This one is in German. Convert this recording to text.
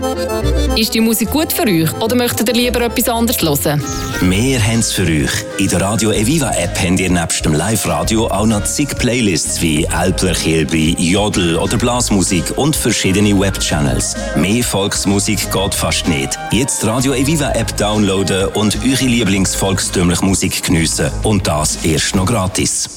Ist die Musik gut für euch oder möchtet ihr lieber etwas anderes hören? Wir haben es für euch. In der Radio Eviva App habt ihr nebst dem Live-Radio auch noch zig Playlists wie Alpler Kilby, Jodel oder Blasmusik und verschiedene Webchannels. Mehr Volksmusik geht fast nicht. Jetzt die Radio Eviva App downloaden und eure Lieblingsvolkstümliche Musik geniessen. Und das erst noch gratis.